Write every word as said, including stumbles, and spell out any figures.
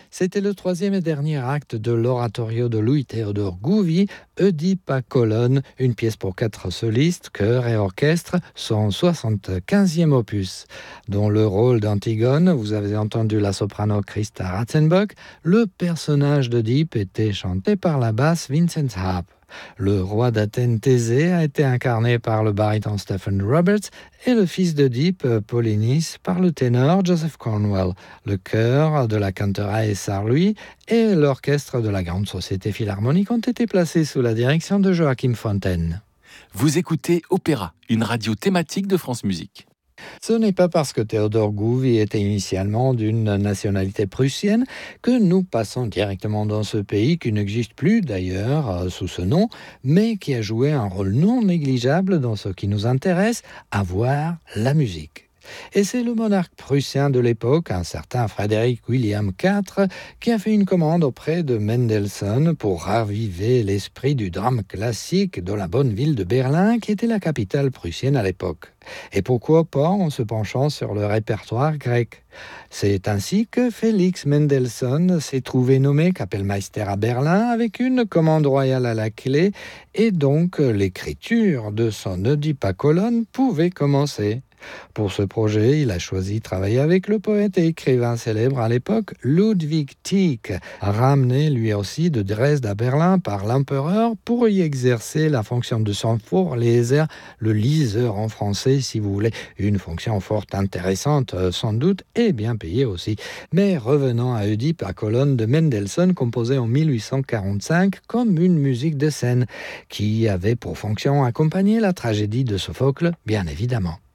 C'était le troisième et dernier acte de l'oratorio de Louis-Théodore Gouvi, Oedipe à Colonne, une pièce pour quatre solistes, chœur et orchestre, son soixante-quinzième opus. Dans le rôle d'Antigone, vous avez entendu la soprano Christa Ratzenbock. Le personnage d'Oedipe était chanté par la basse Vincent Happ. Le roi d'Athènes Thésée a été incarné par le baryton Stephen Roberts et le fils d'Oedipe, Polynice, par le ténor Joseph Cornwell. Le chœur de la Cantorae Sarlouis et l'orchestre de la Grande Société Philharmonique ont été placés sous la direction de Joachim Fontaine. Vous écoutez Opéra, une radio thématique de France Musique. Ce n'est pas parce que Théodore Gouvi était initialement d'une nationalité prussienne que nous passons directement dans ce pays qui n'existe plus d'ailleurs sous ce nom, mais qui a joué un rôle non négligeable dans ce qui nous intéresse, à voir la musique. Et c'est le monarque prussien de l'époque, un certain Frédéric William quatre, qui a fait une commande auprès de Mendelssohn pour raviver l'esprit du drame classique de la bonne ville de Berlin, qui était la capitale prussienne à l'époque. Et pourquoi pas en se penchant sur le répertoire grec. C'est ainsi que Félix Mendelssohn s'est trouvé nommé Kapellmeister à Berlin avec une commande royale à la clé, et donc l'écriture de son Oedipe à Colonne pouvait commencer. Pour ce projet, il a choisi de travailler avec le poète et écrivain célèbre à l'époque, Ludwig Tieck, ramené lui aussi de Dresde à Berlin par l'empereur pour y exercer la fonction de son Vorleser, le liseur en français si vous voulez, une fonction fort intéressante sans doute et bien payée aussi. Mais revenons à Oedipe à Colonne de Mendelssohn, composé en mille huit cent quarante-cinq comme une musique de scène qui avait pour fonction accompagner la tragédie de Sophocle, bien évidemment.